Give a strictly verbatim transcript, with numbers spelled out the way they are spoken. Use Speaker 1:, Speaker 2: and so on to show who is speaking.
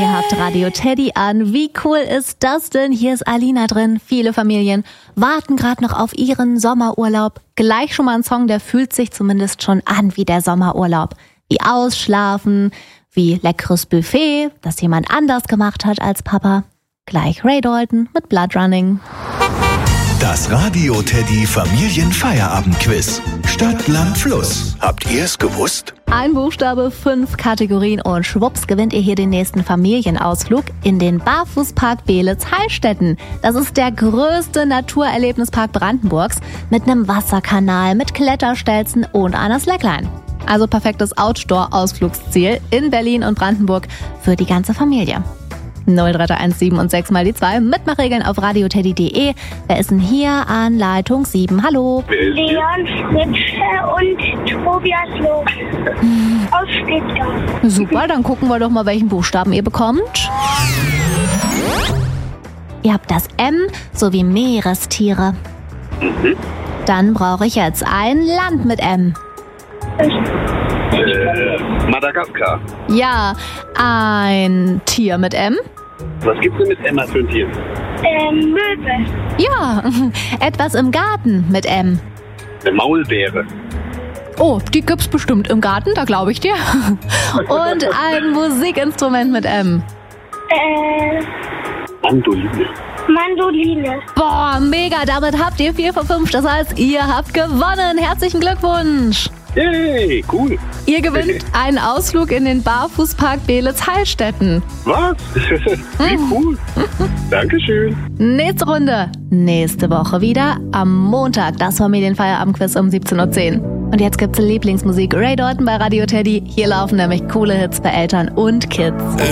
Speaker 1: Ihr habt Radio Teddy an. Wie cool ist das denn? Hier ist Alina drin. Viele Familien warten gerade noch auf ihren Sommerurlaub. Gleich schon mal ein Song, der fühlt sich zumindest schon an wie der Sommerurlaub. Wie Ausschlafen, wie leckeres Buffet, das jemand anders gemacht hat als Papa. Gleich Ray Dalton mit Blood Running.
Speaker 2: Das Radio Teddy Familienfeierabendquiz. Stadt, Land, Fluss. Habt ihr es gewusst?
Speaker 1: Ein Buchstabe, fünf Kategorien und schwupps gewinnt ihr hier den nächsten Familienausflug in den Barfußpark Beelitz-Heilstätten. Das ist der größte Naturerlebnispark Brandenburgs mit einem Wasserkanal, mit Kletterstelzen und einer Slackline. Also perfektes Outdoor-Ausflugsziel in Berlin und Brandenburg für die ganze Familie. null drei drei eins sieben und sechs mal die zwei. Mitmachregeln auf radioteddy punkt de. Wer ist denn hier an Leitung sieben? Hallo.
Speaker 3: Leon Fritze und Tobias Loh aus Stuttgart.
Speaker 1: Super, dann gucken wir doch mal, welchen Buchstaben ihr bekommt. Ihr habt das M sowie Meerestiere.
Speaker 4: Mhm.
Speaker 1: Dann brauche ich jetzt ein Land mit M.
Speaker 4: Äh, Madagaskar.
Speaker 1: Ja, ein Tier mit M.
Speaker 4: Was gibt's denn mit Emma für ein Tier?
Speaker 3: Ähm, Möwe.
Speaker 1: Ja, etwas im Garten mit M.
Speaker 4: Eine Maulbeere.
Speaker 1: Oh, die gibt's bestimmt im Garten, da glaube ich dir. Und ein Musikinstrument mit M.
Speaker 3: Äh,
Speaker 4: Mandoline.
Speaker 3: Mandoline.
Speaker 1: Boah, mega, damit habt ihr vier von fünf. Das heißt, ihr habt gewonnen. Herzlichen Glückwunsch.
Speaker 4: Yay, cool.
Speaker 1: Ihr gewinnt einen Ausflug in den Barfußpark Beelitz-Heilstätten.
Speaker 4: Was? Wie cool. Dankeschön.
Speaker 1: Nächste Runde, nächste Woche wieder am Montag. Das Familienfeierabendquiz um siebzehn Uhr zehn. Und jetzt gibt's Lieblingsmusik. Ray Dalton bei Radio Teddy. Hier laufen nämlich coole Hits für Eltern und Kids.